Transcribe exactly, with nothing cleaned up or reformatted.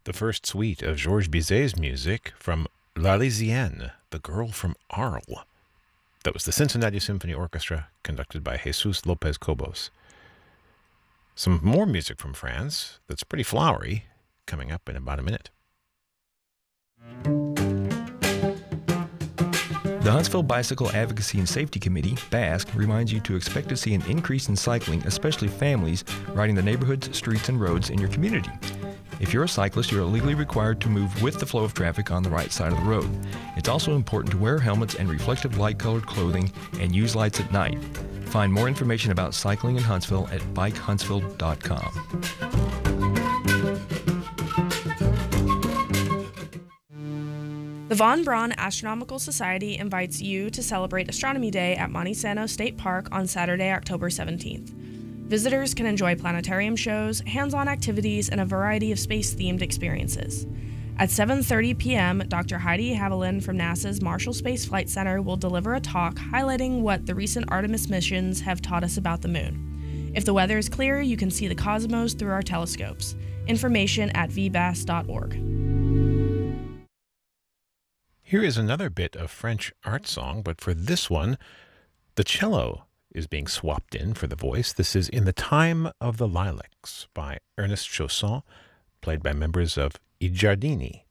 The first suite of Georges Bizet's music from L'Arlésienne, The Girl from Arles. That was the Cincinnati Symphony Orchestra, conducted by Jesus Lopez Cobos. Some more music from France that's pretty flowery, coming up in about a minute. The Huntsville Bicycle Advocacy and Safety Committee, BASC, reminds you to expect to see an increase in cycling, especially families, riding the neighborhoods, streets, and roads in your community. If you're a cyclist, you're legally required to move with the flow of traffic on the right side of the road. It's also important to wear helmets and reflective light-colored clothing and use lights at night. Find more information about cycling in Huntsville at bike huntsville dot com. The Von Braun Astronomical Society invites you to celebrate Astronomy Day at Monte Sano State Park on Saturday, October seventeenth. Visitors can enjoy planetarium shows, hands-on activities, and a variety of space-themed experiences. At seven thirty p.m., Doctor Heidi Haviland from NASA's Marshall Space Flight Center will deliver a talk highlighting what the recent Artemis missions have taught us about the moon. If the weather is clear, you can see the cosmos through our telescopes. Information at v b a s dot org. Here is another bit of French art song, but for this one, the cello is being swapped in for the voice. This is In the Time of the Lilacs by Ernest Chausson, played by members of I Giardini.